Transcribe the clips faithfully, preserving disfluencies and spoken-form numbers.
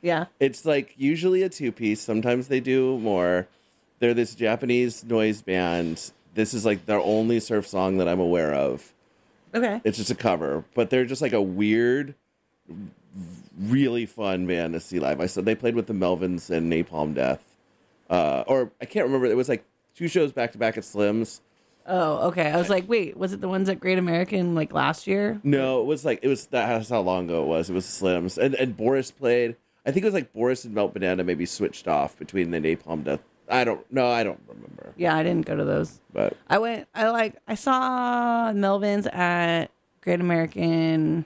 Yeah. It's like usually a two-piece. Sometimes they do more. They're this Japanese noise band. This is like their only surf song that I'm aware of. Okay. It's just a cover, but they're just like a weird, really fun band to see live. I said they played with the Melvins and Napalm Death. Uh, or I can't remember. It was like two shows back to back at Slim's. Oh, okay. I was like, wait, was it the ones at Great American like last year? No, it was like it was that's how long ago it was. It was Slim's, and and Boris played. I think it was like Boris and Melt Banana maybe switched off between the Napalm Death. I don't no, I don't remember. Yeah, I didn't go to those. But I went. I like. I saw Melvin's at Great American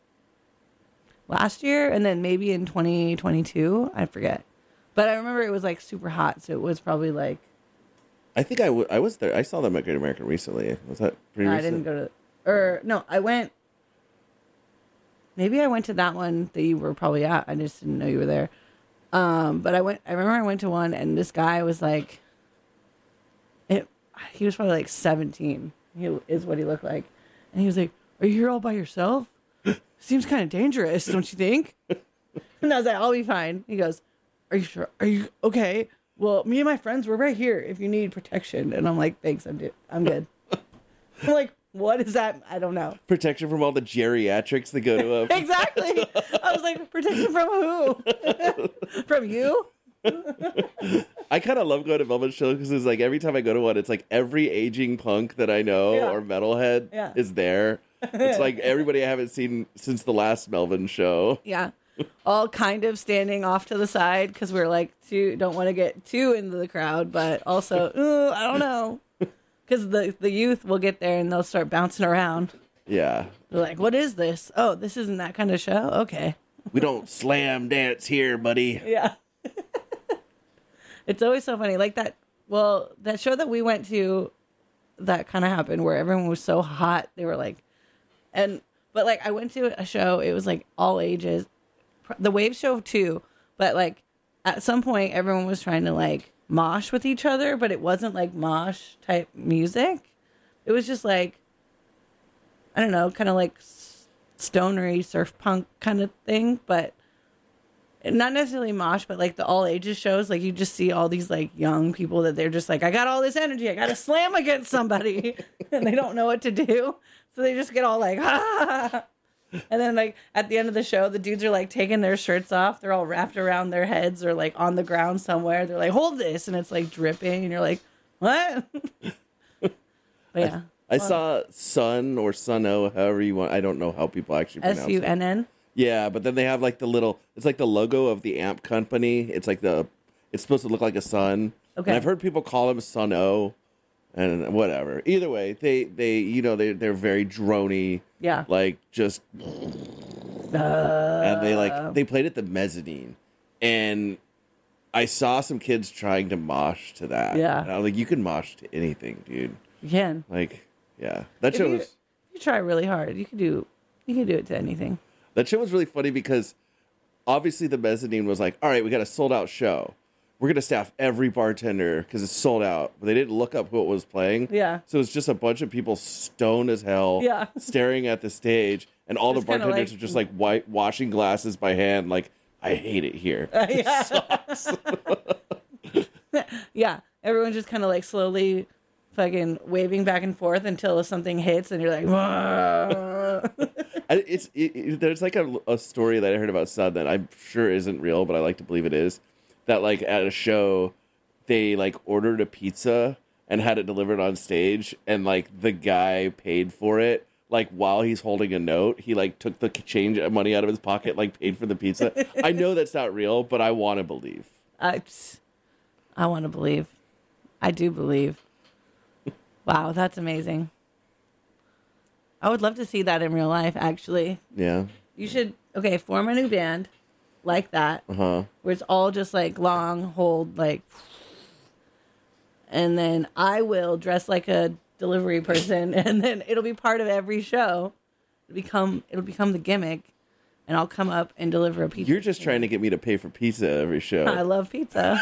last year, and then maybe in twenty twenty-two. I forget, but I remember it was like super hot, so it was probably like. I think I, w- I was there. I saw them at Great American recently. Was that pretty No, I recent? didn't go to. Or no, I went. Maybe I went to that one that you were probably at. I just didn't know you were there. Um, but I went. I remember I went to one, and this guy was like. It. He was probably like seventeen. He is what he looked like, and he was like, "Are you here all by yourself? Seems kind of dangerous, don't you think?" And I was like, "I'll be fine." He goes, "Are you sure? Are you okay? Well, me and my friends, we're right here if you need protection." And I'm like, "Thanks, I'm do- I'm good." I'm like, what is that? I don't know. Protection from all the geriatrics that go to a... Exactly. I was like, protection from who? From you? I kind of love going to Melvin shows because it's like every time I go to one, it's like every aging punk that I know Yeah. or metalhead Yeah. is there. It's like everybody I haven't seen since the last Melvin show. Yeah. All kind of standing off to the side because we're like, too, don't want to get too into the crowd, but also, uh, I don't know. Because the, the youth will get there and they'll start bouncing around. Yeah. They're like, what is this? Oh, this isn't that kind of show? Okay. We don't slam dance here, buddy. Yeah. It's always so funny. Like that, well, that show that we went to, that kind of happened where everyone was so hot. They were like, and, but like I went to a show, it was like all ages. The Wave show too, but like at some point everyone was trying to like mosh with each other, but it wasn't like mosh type music. It was just like, I don't know, kind of like stonery surf punk kind of thing, but not necessarily mosh, but like the all ages shows, like you just see all these like young people that they're just like, I got all this energy, I got to slam against somebody, and they don't know what to do, so they just get all like, ah. And then like at the end of the show, the dudes are like taking their shirts off, they're all wrapped around their heads or like on the ground somewhere. They're like, hold this, and it's like dripping, and you're like, what? But yeah. I saw Sun or Sun-O, however you want. I don't know how people actually pronounce S U N N? it. Yeah, but then they have like the little, it's like the logo of the amp company. It's like the, it's supposed to look like a sun. Okay. And I've heard people call him Sun-O and whatever. Either way, they, they you know, they, they're very droney. Yeah. Like just, Uh, and they like, they played at the Mezzanine. And I saw some kids trying to mosh to that. Yeah. And I was like, you can mosh to anything, dude. You can. Like, yeah. That If show you, was... if you try really hard, you can do you can do it to anything. That show was really funny because obviously the Mezzanine was like, all right, we got a sold out show. We're going to staff every bartender because it's sold out. But they didn't look up who it was playing. Yeah. So it's just a bunch of people stoned as hell Yeah. staring at the stage. And all Just the kinda bartenders like- are just like white, washing glasses by hand. Like, I hate it here. Uh, It yeah. sucks. Yeah. Everyone's just kind of like slowly fucking waving back and forth until something hits and you're like, "Whoa." I, it's it, it- there's like a, a story that I heard about Sun that I'm sure isn't real, but I like to believe it is. That like at a show, they like ordered a pizza and had it delivered on stage, and like the guy paid for it. Like while he's holding a note, he like took the change money out of his pocket, like paid for the pizza. I know that's not real, but I want to believe. I, I want to believe. I do believe. Wow, that's amazing. I would love to see that in real life, actually. Yeah. You should, okay, form a new band like that, Uh huh. where it's all just like long hold, like, and then I will dress like a delivery person, and then it'll be part of every show. It'll become, it'll become the gimmick, and I'll come up and deliver a pizza. You're just trying to get me to pay for pizza every show. I love pizza.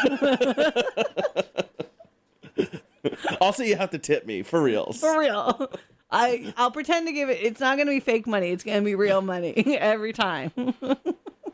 Also, you have to tip me for reals. For real. I, I'll pretend to give it, it's not going to be fake money. It's going to be real money every time.